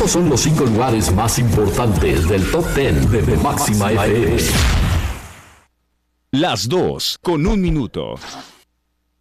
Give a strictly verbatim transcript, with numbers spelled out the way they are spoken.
Estos son los cinco lugares más importantes del Top diez de, de Máxima F M. Las dos con un minuto.